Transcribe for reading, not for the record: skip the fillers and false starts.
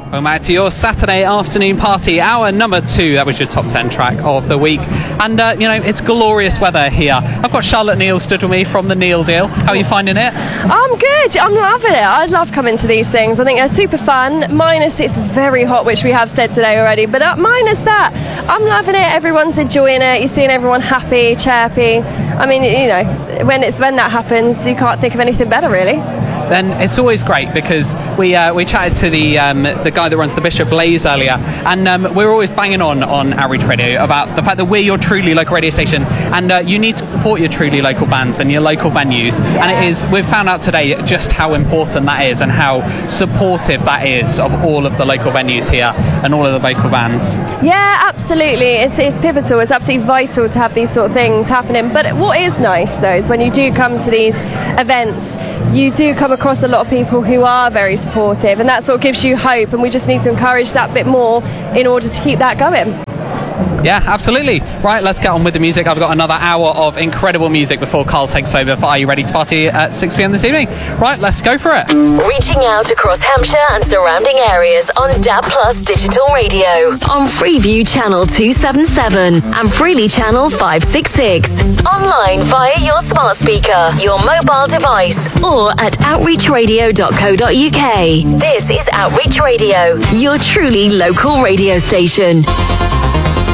Welcome back to your Saturday afternoon party, hour number 2. That was your top 10 track of the week. And, it's glorious weather here. I've got Charlotte Neal stood with me from the Neal Deal. How are you finding it? I'm good. I'm loving it. I love coming to these things. I think they're super fun. Minus it's very hot, which we have said today already. But minus that, I'm loving it. Everyone's enjoying it. You're seeing everyone happy, chirpy. I mean, when that happens, you can't think of anything better, really. Then it's always great because we chatted to the guy that runs the Bishop Blaze earlier, and we're always banging on Outreach Radio about the fact that we're your truly local radio station, and you need to support your truly local bands and your local venues. Yeah. And we've found out today just how important that is and how supportive that is of all of the local venues here and all of the local bands. Yeah, absolutely. It's pivotal. It's absolutely vital to have these sort of things happening. But what is nice though is when you do come to these events, you do come across a lot of people who are very supportive, and that sort of gives you hope, and we just need to encourage that bit more in order to keep that going. Yeah, absolutely. Right, let's get on with the music. I've got another hour of incredible music before Carl takes over for Are You Ready to Party at 6 p.m. this evening. Right, let's go for it. Reaching out across Hampshire and surrounding areas on DAB Plus Digital Radio, on Freeview Channel 277 and Freely Channel 566. Online via your smart speaker, your mobile device, or at outreachradio.co.uk. This is Outreach Radio, your truly local radio station.